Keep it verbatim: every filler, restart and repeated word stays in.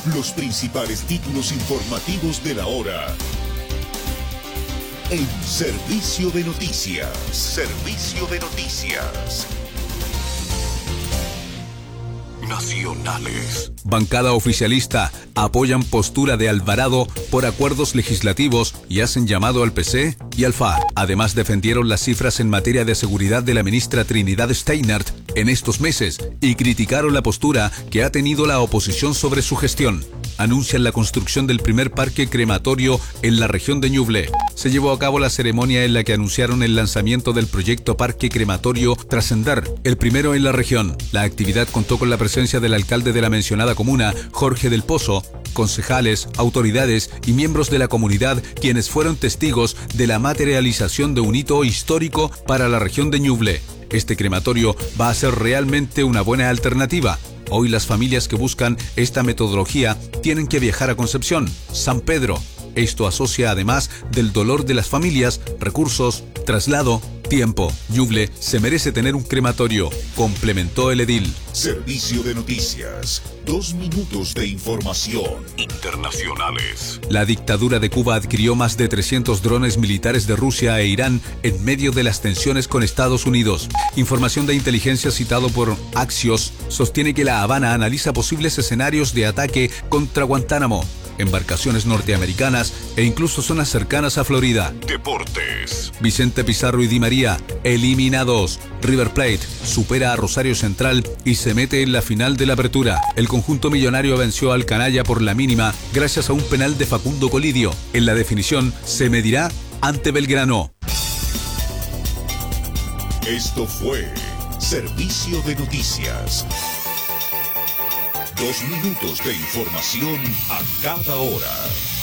Los principales títulos informativos de la hora. En Servicio de Noticias. Servicio de Noticias. Nacionales. Bancada oficialista apoyan postura de Alvarado por acuerdos legislativos y hacen llamado al P C y al F A R. Además defendieron las cifras en materia de seguridad de la ministra Trinidad Steinert en estos meses y criticaron la postura que ha tenido la oposición sobre su gestión. Anuncian la construcción del primer parque crematorio en la región de Ñuble. Se llevó a cabo la ceremonia en la que anunciaron el lanzamiento del proyecto Parque Crematorio Trascender, el primero en la región. La actividad contó con la presencia del alcalde de la mencionada comuna, Jorge del Pozo, concejales, autoridades y miembros de la comunidad, quienes fueron testigos de la materialización de un hito histórico para la región de Ñuble. Este crematorio va a ser realmente una buena alternativa. Hoy las familias que buscan esta metodología tienen que viajar a Concepción, San Pedro. Esto asocia además del dolor de las familias, recursos, traslado, tiempo. Ñuble se merece tener un crematorio, complementó el edil. Servicio de Noticias. Dos minutos de información. Internacionales. La dictadura de Cuba adquirió más de trescientos drones militares de Rusia e Irán en medio de las tensiones con Estados Unidos. Información de inteligencia citado por Axios sostiene que La Habana analiza posibles escenarios de ataque contra Guantánamo, embarcaciones norteamericanas e incluso zonas cercanas a Florida. Deportes. Vicente Pizarro y Di María eliminados. River Plate supera a Rosario Central y se mete en la final de la Apertura. El conjunto millonario venció al Canalla por la mínima gracias a un penal de Facundo Colidio. En la definición se medirá ante Belgrano. Esto fue Servicio de Noticias. Dos minutos de información a cada hora.